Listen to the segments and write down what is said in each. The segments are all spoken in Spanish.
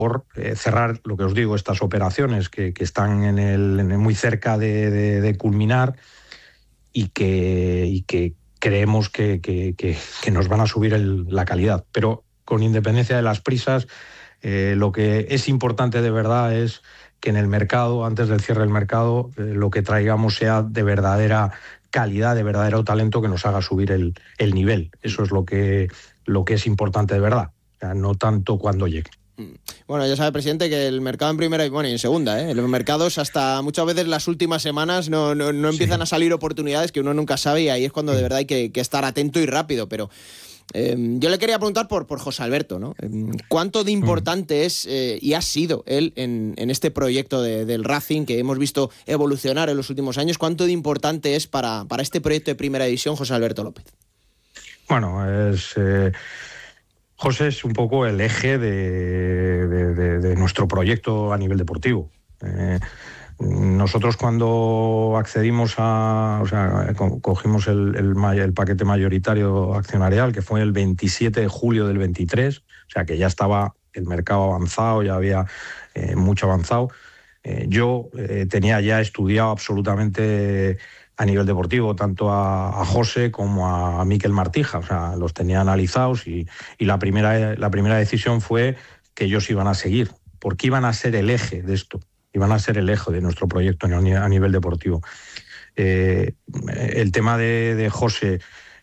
por cerrar, lo que os digo, estas operaciones que están muy cerca de culminar y que creemos que nos van a subir la calidad. Pero con independencia de las prisas, lo que es importante de verdad es que en el mercado, antes del cierre del mercado, lo que traigamos sea de verdadera calidad, de verdadero talento que nos haga subir el nivel. Eso es lo que es importante de verdad, o sea, no tanto cuando llegue. Bueno, ya sabe, presidente, que el mercado en primera y en segunda, los mercados hasta muchas veces las últimas semanas no empiezan a salir oportunidades que uno nunca sabe, y ahí es cuando de verdad hay que estar atento y rápido. Pero yo le quería preguntar por José Alberto, ¿no? ¿Cuánto de importante es y ha sido él en este proyecto del Racing que hemos visto evolucionar en los últimos años? ¿Cuánto de importante es para este proyecto de primera división José Alberto López? Bueno, José es un poco el eje de nuestro proyecto a nivel deportivo. Nosotros cuando accedimos cogimos el paquete mayoritario accionarial, que fue el 27 de julio del 23, o sea que ya estaba el mercado avanzado, ya había mucho avanzado. Yo tenía ya estudiado absolutamente a nivel deportivo, tanto a José como a Miquel Martija, o sea, los tenía analizados y la primera decisión fue que ellos iban a seguir, porque iban a ser el eje de esto, iban a ser el eje de nuestro proyecto a nivel deportivo. El tema de José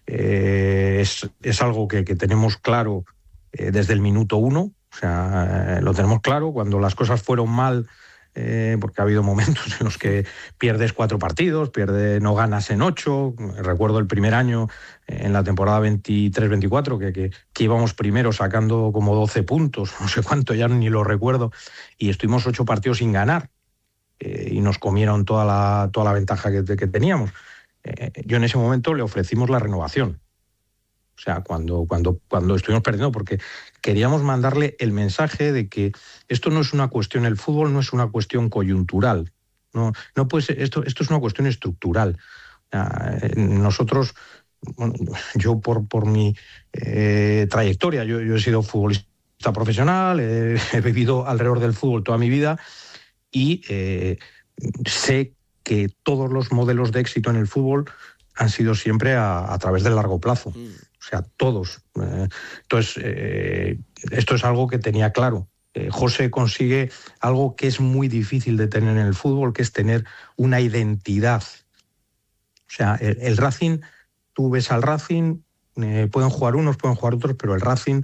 es algo que tenemos claro desde el minuto 1, o sea, lo tenemos claro. Cuando las cosas fueron mal, porque ha habido momentos en los que pierdes 4 partidos, no ganas en 8. Recuerdo el primer año, en la temporada 23-24, que íbamos primero sacando como 12 puntos, no sé cuánto, ya ni lo recuerdo, y estuvimos 8 partidos sin ganar, y nos comieron toda la ventaja que teníamos. Yo en ese momento le ofrecimos la renovación. O sea, cuando estuvimos perdiendo, porque queríamos mandarle el mensaje de que esto no es una cuestión, el fútbol no es una cuestión coyuntural, no puede ser, esto es una cuestión estructural. Nosotros, bueno, yo por mi trayectoria, yo he sido futbolista profesional, he vivido alrededor del fútbol toda mi vida y sé que todos los modelos de éxito en el fútbol han sido siempre a través del largo plazo. O sea, todos. Entonces, esto es algo que tenía claro. José consigue algo que es muy difícil de tener en el fútbol, que es tener una identidad. O sea, el Racing, tú ves al Racing, pueden jugar unos, pueden jugar otros, pero el Racing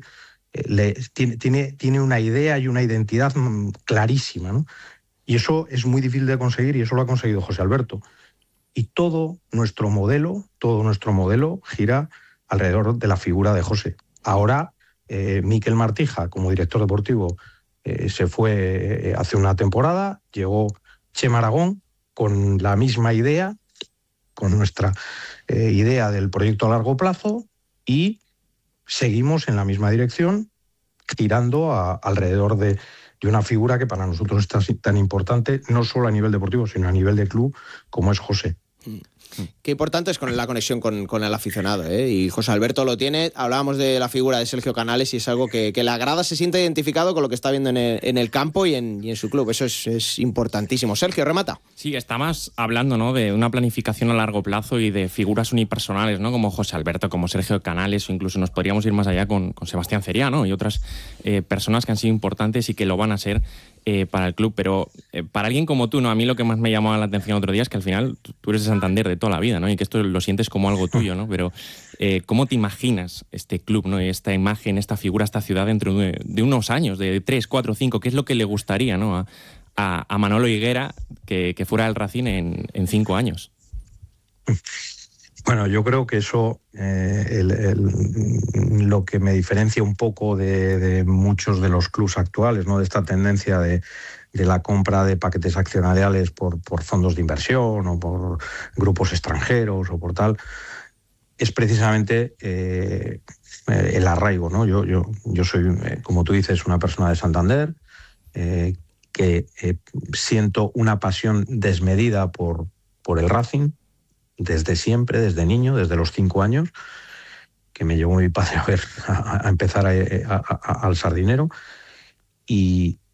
tiene una idea y una identidad clarísima, ¿no? Y eso es muy difícil de conseguir, y eso lo ha conseguido José Alberto. Y todo nuestro modelo gira alrededor de la figura de José. Ahora, Miquel Martija, como director deportivo, se fue hace una temporada, llegó Chema Aragón con la misma idea, con nuestra idea del proyecto a largo plazo, y seguimos en la misma dirección, girando alrededor de una figura que para nosotros es tan importante, no solo a nivel deportivo, sino a nivel de club, como es José. Qué importante es la conexión con el aficionado, y José Alberto lo tiene. Hablábamos de la figura de Sergio Canales y es algo que la grada se siente identificado con lo que está viendo en el campo y en su club. Eso es importantísimo. Sergio, remata. Sí, estamos hablando, ¿no?, de una planificación a largo plazo y de figuras unipersonales, ¿no?, como José Alberto, como Sergio Canales, o incluso nos podríamos ir más allá con Sebastián Cerià, ¿no?, y otras personas que han sido importantes y que lo van a ser para el club. Pero para alguien como tú, ¿no?, a mí lo que más me llamaba la atención otro día es que al final tú eres de Santander de toda la vida, ¿no?, y que esto lo sientes como algo tuyo, ¿no? Pero ¿cómo te imaginas este club, ¿no?, esta imagen, esta figura, esta ciudad dentro de unos años, de 3, 4, 5? ¿Qué es lo que le gustaría, ¿no?, a Manolo Higuera que fuera el Racing en 5 años? Bueno, yo creo que eso lo que me diferencia un poco de muchos de los clubs actuales, ¿no?, de esta tendencia de la compra de paquetes accionariales por fondos de inversión o por grupos extranjeros o por tal, es precisamente el arraigo, ¿no? Yo soy, como tú dices, una persona de Santander, que siento una pasión desmedida por el Racing, desde siempre, desde niño, desde los 5 años, que me llevó mi padre a empezar al Sardinero. y